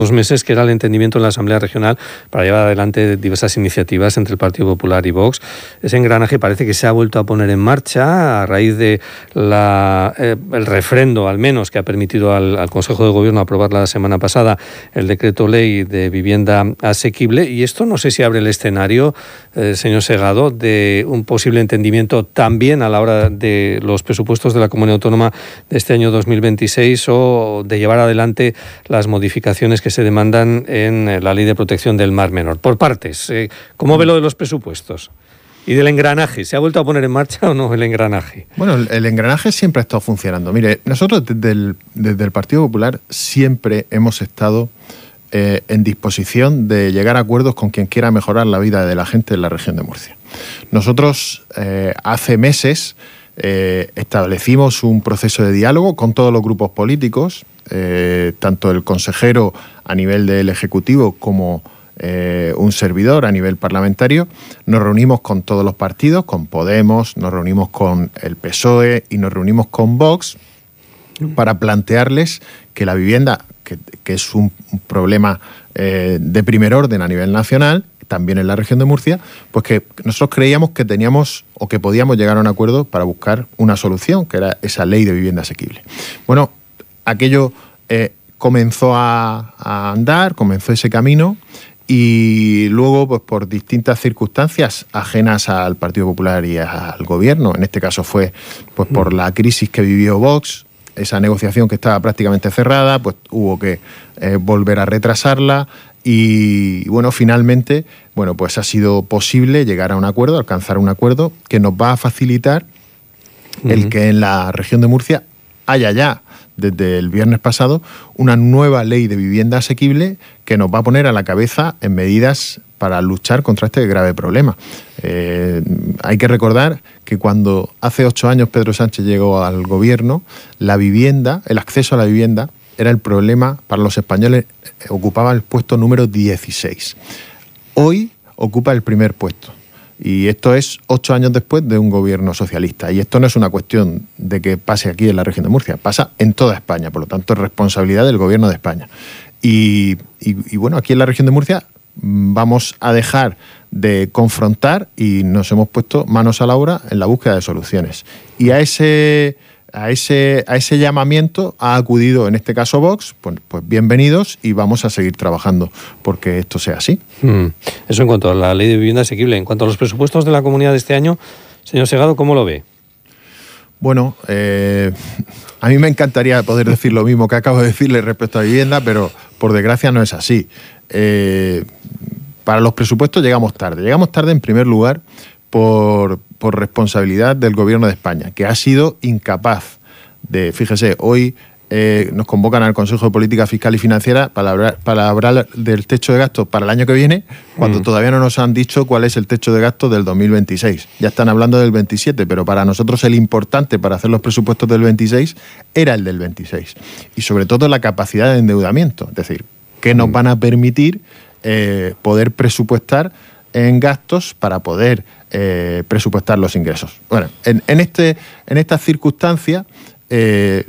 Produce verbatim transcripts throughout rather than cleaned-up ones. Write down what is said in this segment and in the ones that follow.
dos meses, que era el entendimiento en la Asamblea Regional para llevar adelante diversas iniciativas entre el Partido Popular y Vox. Ese engranaje parece que se ha vuelto a poner en marcha a raíz de la, eh, el refrendo, al menos, que ha permitido al, al Consejo de Gobierno aprobar la semana pasada el decreto ley de vivienda asequible. Y esto no sé si abre el escenario, eh, señor Segado, de un posible entendimiento también a la hora de los presupuestos de la Comunidad Autónoma de este año dos mil veintiséis, o de llevar adelante las modificaciones que se demandan en la Ley de Protección del Mar Menor. Por partes, eh, ¿cómo ve lo de los presupuestos? ¿Y del engranaje? ¿Se ha vuelto a poner en marcha o no el engranaje? Bueno, el, el engranaje siempre ha estado funcionando. Mire, nosotros desde el, desde el Partido Popular siempre hemos estado eh, en disposición de llegar a acuerdos con quien quiera mejorar la vida de la gente en la región de Murcia. Nosotros eh, hace meses eh, establecimos un proceso de diálogo con todos los grupos políticos, eh, tanto el consejero a nivel del Ejecutivo como Eh, un servidor a nivel parlamentario. Nos reunimos con todos los partidos, con Podemos, nos reunimos con el P S O E y nos reunimos con Vox para plantearles que la vivienda, que, que es un, un problema eh, de primer orden a nivel nacional, también en la región de Murcia, pues que nosotros creíamos que teníamos o que podíamos llegar a un acuerdo para buscar una solución, que era esa ley de vivienda asequible. Bueno, aquello eh, comenzó a, a andar, comenzó ese camino. Y luego, pues por distintas circunstancias ajenas al Partido Popular y al Gobierno, en este caso fue pues por la crisis que vivió Vox, esa negociación que estaba prácticamente cerrada, pues hubo que eh, volver a retrasarla y, bueno, finalmente, bueno, pues ha sido posible llegar a un acuerdo, alcanzar un acuerdo que nos va a facilitar uh-huh. el que en la región de Murcia haya ya, desde el viernes pasado, una nueva ley de vivienda asequible que nos va a poner a la cabeza en medidas para luchar contra este grave problema. Eh, hay que recordar que cuando hace ocho años Pedro Sánchez llegó al gobierno, la vivienda, el acceso a la vivienda, era el problema para los españoles, ocupaba el puesto número dieciséis. Hoy ocupa el primer puesto. Y esto es ocho años después de un gobierno socialista. Y esto no es una cuestión de que pase aquí en la región de Murcia, pasa en toda España. Por lo tanto, es responsabilidad del gobierno de España. Y, y, y bueno, aquí en la región de Murcia vamos a dejar de confrontar y nos hemos puesto manos a la obra en la búsqueda de soluciones. Y a ese... A ese, a ese llamamiento ha acudido, en este caso, Vox, pues, pues bienvenidos y vamos a seguir trabajando porque esto sea así. Mm. Eso en cuanto a la ley de vivienda asequible. En cuanto a los presupuestos de la comunidad de este año, señor Segado, ¿cómo lo ve? Bueno, eh, a mí me encantaría poder decir lo mismo que acabo de decirle respecto a vivienda, pero por desgracia no es así. Eh, para los presupuestos llegamos tarde. Llegamos tarde, en primer lugar, por... por responsabilidad del Gobierno de España, que ha sido incapaz de, fíjese, hoy eh, nos convocan al Consejo de Política Fiscal y Financiera para hablar, para hablar del techo de gasto para el año que viene, cuando mm. todavía no nos han dicho cuál es el techo de gasto del dos mil veintiséis. Ya están hablando del veintisiete, pero para nosotros el importante para hacer los presupuestos del veintiséis era el del veintiséis. Y sobre todo la capacidad de endeudamiento, es decir, que nos van a permitir eh, poder presupuestar en gastos para poder eh, presupuestar los ingresos. Bueno, en, en, este, en estas circunstancias eh,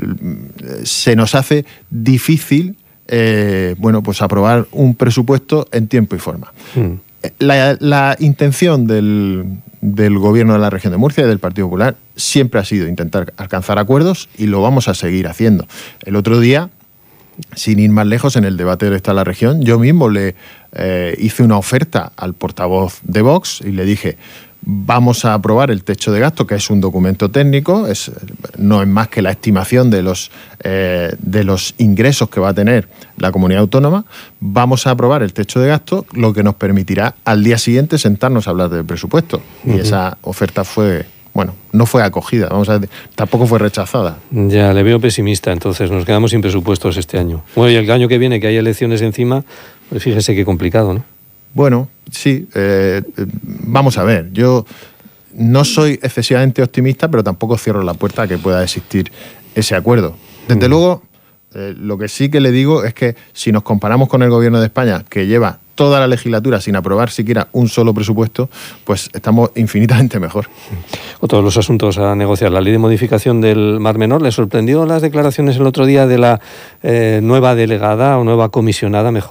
se nos hace difícil eh, bueno, pues aprobar un presupuesto en tiempo y forma. Mm. La, la intención del, del Gobierno de la región de Murcia y del Partido Popular siempre ha sido intentar alcanzar acuerdos y lo vamos a seguir haciendo. El otro día, sin ir más lejos, en el debate de esta la región, yo mismo le eh, hice una oferta al portavoz de Vox y le dije, vamos a aprobar el techo de gasto, que es un documento técnico, es, no es más que la estimación de los, eh, de los ingresos que va a tener la comunidad autónoma, vamos a aprobar el techo de gasto, lo que nos permitirá al día siguiente sentarnos a hablar del presupuesto. Uh-huh. Y esa oferta fue... Bueno, no fue acogida, vamos a ver, tampoco fue rechazada. Ya, le veo pesimista, entonces nos quedamos sin presupuestos este año. Bueno, y el año que viene, que hay elecciones encima, pues fíjese qué complicado, ¿no? Bueno, sí, eh, vamos a ver, yo no soy excesivamente optimista, pero tampoco cierro la puerta a que pueda existir ese acuerdo. Desde mm. luego, Eh, lo que sí que le digo es que si nos comparamos con el Gobierno de España, que lleva toda la legislatura sin aprobar siquiera un solo presupuesto, pues estamos infinitamente mejor. Otro de los asuntos a negociar, la ley de modificación del Mar Menor. ¿Le sorprendió las declaraciones el otro día de la eh, nueva delegada o nueva comisionada, mejor